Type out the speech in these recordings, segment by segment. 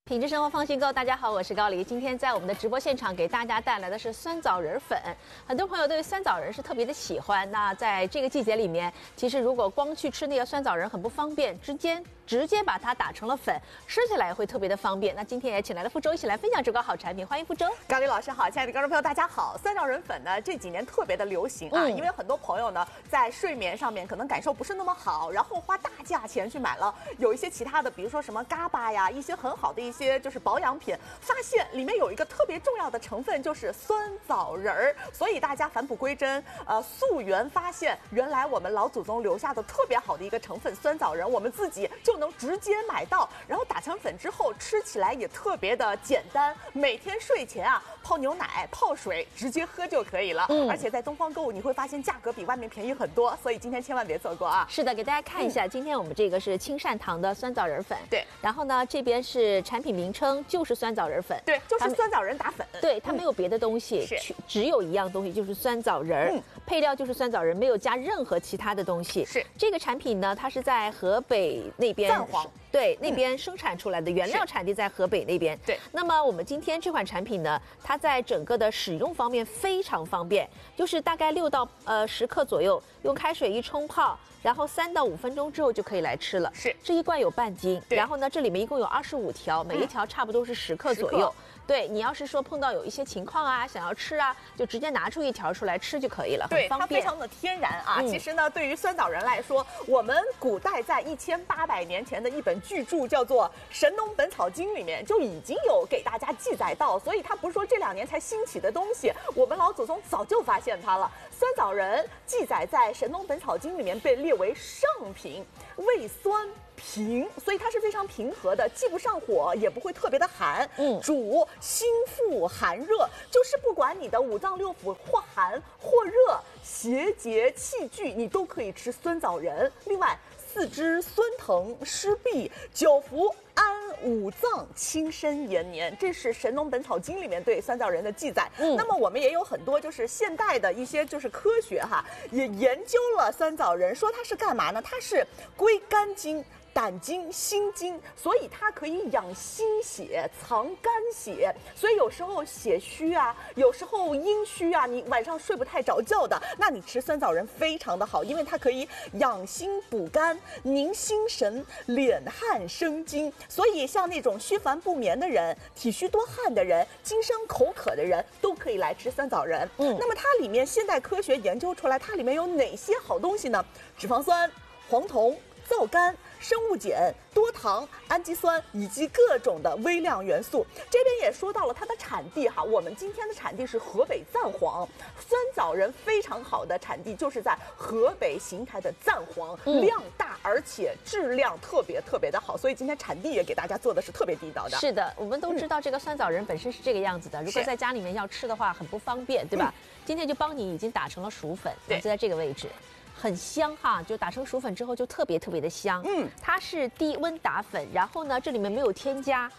品质生活放心购，大家好，我是高黎。今天在我们的直播现场给大家带来的是酸枣仁粉。很多朋友对酸枣仁是特别的喜欢。那在这个季节里面，其实如果光去吃那个酸枣仁很不方便，直接把它打成了粉，吃起来也会特别的方便。那今天也请来了傅周一起来分享这个好产品，欢迎傅周。 高黎老师好，亲爱的观众朋友大家好。酸枣仁粉呢这几年特别的流行啊，因为很多朋友呢在睡眠上面可能感受不是那么好，然后花大价钱去买了有一些其他的，比如说什么嘎巴呀，一些很好的一些就是保养品，发现里面有一个特别重要的成分就是酸枣仁儿，所以大家返璞归真，溯源发现原来我们老祖宗留下的特别好的一个成分酸枣仁，我们自己就能直接买到，然后打成粉之后吃起来也特别的简单，每天睡前啊泡牛奶泡水直接喝就可以了。而且在东方购物你会发现价格比外面便宜很多，所以今天千万别错过啊。 是的，给大家看一下，今天我们这个是青善堂的酸枣仁粉， 对， 然后呢这边是产品名称就是酸枣仁粉， 对，就是酸枣仁打粉， 对，它没有别的东西，只有一样东西就是酸枣仁，配料就是酸枣仁，没有加任何其他的东西。 是这个产品呢，它是在河北那边赞皇。 对，那边生产出来的原料产地在河北那边。 对， 那么我们今天这款产品呢，它在整个的使用方面非常方便，就是大概6到10克左右，用开水一冲泡，然后3到5分钟之后就可以来吃了。 是， 这一罐有半斤，然后呢，这里面一共有25条，每一条差不多是10克左右。对，你要是说碰到有一些情况啊，想要吃啊，就直接拿出一条出来吃就可以了，很方便。 对，它非常的天然啊。其实呢，对于酸枣仁来说，我们古代在1800年前的一本巨著叫做《神农本草经》里面就已经有给大家记载到，所以它不是说这2年才兴起的东西，我们老祖宗早就发现它了。酸枣仁记载在《神农本草经》里面被列为上品，味酸平，所以它是非常平和的，既不上火，也不会特别的寒。主心腹寒热，就是不管你的五脏六腑或寒或热、邪结气聚，你都可以吃酸枣仁。另外，四肢酸疼湿痹，久服安五脏，轻身延年，这是《神农本草经》里面对酸枣仁的记载。那么我们也有很多就是现代的一些就是科学哈，也研究了酸枣仁，说它是干嘛呢？它是归肝经、胆经、心经，所以它可以养心血、藏肝血。所以有时候血虚啊，有时候阴虚啊，你晚上睡不太着觉的，那你吃酸枣仁非常的好，因为它可以养心补肝、宁心神、敛汗生津。所以像那种虚烦不眠的人、体虚多汗的人、经生口渴的人，都可以来吃酸枣仁。那么它里面现代科学研究出来，它里面有哪些好东西呢？脂肪酸、黄酮、皂苷、生物碱、多糖、氨基酸以及各种的微量元素。这边也说到了它的产地哈，我们今天的产地是河北赞皇，酸枣仁非常好的产地就是在河北邢台的赞皇，量大而且质量特别的好，所以今天产地也给大家做的是特别地道的。 是的，我们都知道这个酸枣仁本身是这个样子的，如果在家里面要吃的话很不方便，对吧？今天就帮你已经打成了薯粉，就在这个位置。很香哈，就打成薯粉之后就特别的香。它是低温打粉，然后呢，这里面没有添加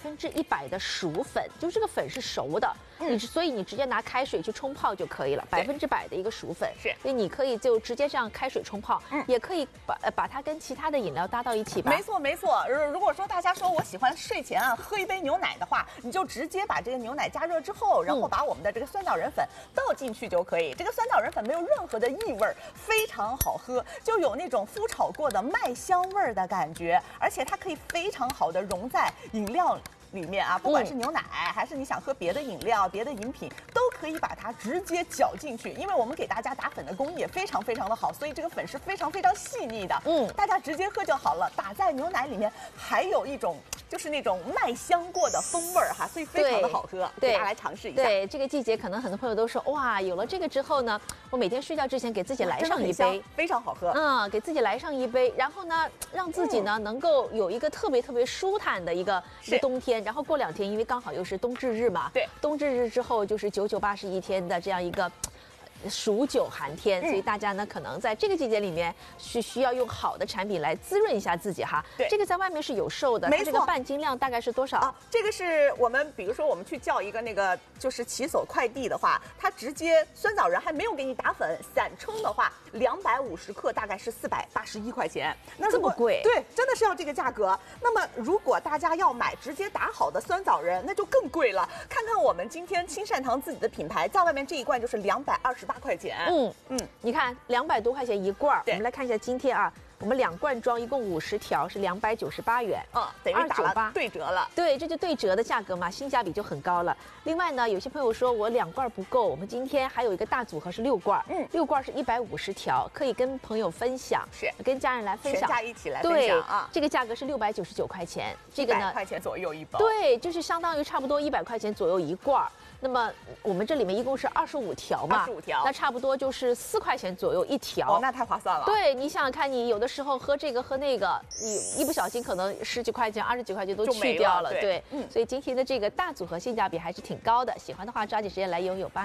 100%的薯粉，就这个粉是熟的，所以你直接拿开水去冲泡就可以了，100%的一个薯粉。 是， 所以你可以就直接这样开水冲泡，也可以把它跟其他的饮料搭到一起吧。 没错。如果说大家说我喜欢睡前啊喝一杯牛奶的话，你就直接把这个牛奶加热之后，然后把我们的这个酸枣仁粉倒进去就可以。这个酸枣仁粉没有任何的异味，非常好喝，就有那种麸炒过的麦香味的感觉，而且它可以非常好的融在饮料里面啊，不管是牛奶还是你想喝别的饮料、别的饮品，都可以把它直接搅进去。因为我们给大家打粉的工艺也非常的好，所以这个粉是非常细腻的。大家直接喝就好了。打在牛奶里面还有一种就是那种麦香过的风味哈，所以非常的好喝。 对， 大家来尝试一下。 对，这个季节可能很多朋友都说哇，有了这个之后呢，我每天睡觉之前给自己来上一杯， 非常好喝。 给自己来上一杯，然后呢，让自己呢能够有一个特别舒坦的一个冬天。然后过2天，因为刚好又是冬至日嘛， 对， 冬至日之后就是998是一天的这样一个数九寒天，所以大家呢可能在这个季节里面是需要用好的产品来滋润一下自己哈。 对， 这个在外面是有售的， 没错。 这个半斤量大概是多少？ 啊，这个是我们比如说我们去叫一个那个就是骑手快递的话，他直接酸枣仁还没有给你打粉，散称的话250克大概是481块钱。那这么贵？ 对，真的是要这个价格。那么如果大家要买直接打好的酸枣仁，那就更贵了。看看我们今天清善堂自己的品牌，在外面这一罐就是228块钱。 你看200多块钱一罐。我们来看一下今天啊。我们2罐装一共50条是298元， 等于打了对折了。 对，这就对折的价格嘛，性价比就很高了。另外呢，有些朋友说我2罐不够，我们今天还有一个大组合是6罐，6罐是150条，可以跟朋友分享， 是跟家人来分享， 全家一起来分享啊。 这个价格是699块钱，这个呢 100块钱左右一包， 对，就是相当于差不多100块钱左右一罐。那么我们这里面一共是25条嘛 ，25条， 那差不多就是4块钱左右一条。 那太划算了。 对，你想想看，你有的时候喝这个喝那个，你一不小心可能10几块钱、20几块钱都去掉了。对，所以今天的这个大组合性价比还是挺高的。喜欢的话，抓紧时间来拥有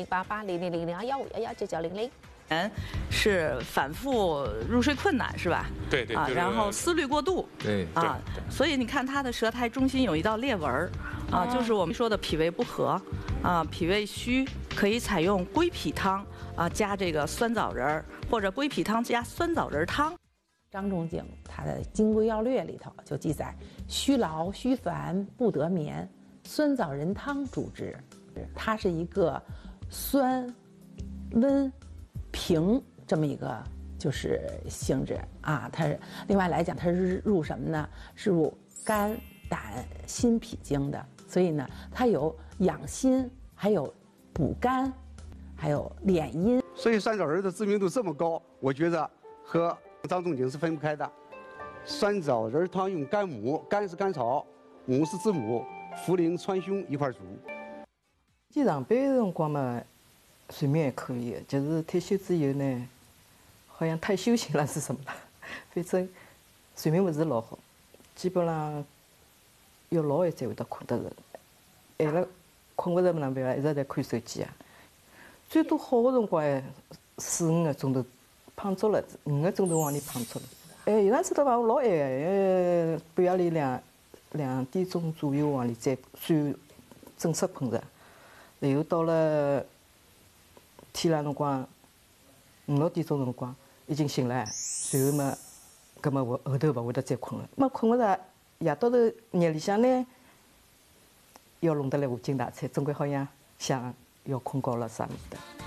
800-7008-800-00215119900。 是反复入睡困难是吧？ 对， 然后思虑过度， 对， 所以你看他的舌苔中心有一道裂纹就是我们说的脾胃不和脾胃虚，可以采用归脾汤加这个酸枣仁或者归脾汤加酸枣仁汤。 张仲景他的《金匮要略》里头就记载：虚劳虚烦不得眠，酸枣仁汤主之。它是一个酸、温、平这么一个就是性质它是另外来讲它是入什么呢？是入肝、胆、心、脾经的，所以呢它有养心，还有补肝，还有敛阴。 所以酸枣仁的知名度这么高，我觉得和张仲景是分不开的。酸枣仁汤用干母，干是甘草，母是知母，茯苓、川芎一块煮。 上班的辰光嘛，睡眠还可以，就是退休之后呢，好像太休息了是什么了？反正睡眠不是老好，基本上要老晚才会得困得着。晚了困不着哪能办啊？一直在看手机最多好的辰光4、5个钟头，胖足了，5个钟头往里胖足了。有趟子的话我老晚半夜里2点钟左右往里再算正式困着。然后到了天亮辰光5、6点钟辰光已经醒了，随后嘛，搿么我后头勿会得再困了。么困勿着，夜到头夜里向呢，要弄得来无精打采，总归好像想要困觉了啥物事的。